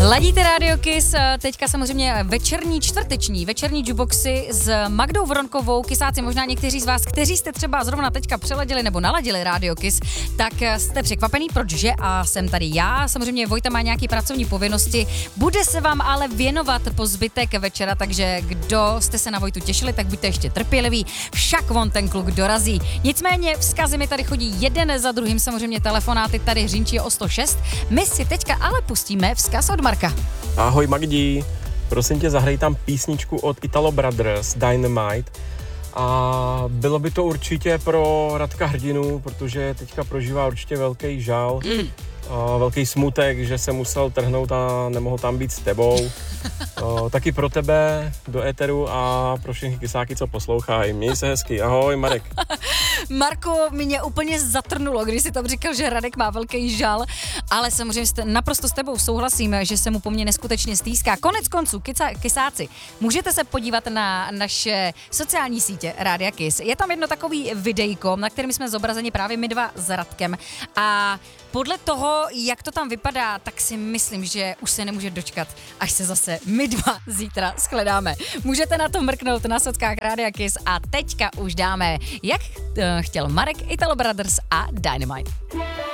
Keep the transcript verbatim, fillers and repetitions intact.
Ladíte Radio Kiss, teďka samozřejmě večerní, čtvrteční, večerní jukeboxy s Magdou Vronkovou. Kysáci, možná někteří z vás, kteří jste třeba zrovna teďka přeladili nebo naladili Radio Kiss, tak jste překvapený, pročže? A jsem tady já, samozřejmě Vojta má nějaké pracovní povinnosti, bude se vám ale věnovat po zbytek večera, takže kdo jste se na Vojtu těšili, tak buďte ještě trpěliví, však on ten kluk dorazí. Nicméně vzkazy mi tady chodí jeden za druhým, samozřejmě telefonáty tady hřinčí o sto šest. My si teďka ale pustíme vzkaz od Marka. Ahoj Magdí, prosím tě, zahraj tam písničku od Italo Brothers, Dynamite. A bylo by to určitě pro Radka Hrdinu, protože teďka prožívá určitě velký žál, mm. a velký smutek, že se musel trhnout a nemohl tam být s tebou. O, taky pro tebe do éteru a pro všechny kysáky, co poslouchají. Měj se hezky, ahoj Marek. Marko, mě úplně zatrnulo, když si tam říkal, že Radek má velký žal, ale samozřejmě naprosto s tebou souhlasím, že se mu po mně neskutečně stýská. Konec konců, kysa, kysáci, můžete se podívat na naše sociální sítě Rádia Kiss. Je tam jedno takový videjko, na kterém jsme zobrazeni právě my dva s Radkem a podle toho, jak to tam vypadá, tak si myslím, že už se nemůže dočkat, až se zase my dva zítra shledáme. Můžete na to mrknout na sockách Rádia Kiss a teďka už dáme, jak chtěl Marek, Italo Brothers a Dynamite.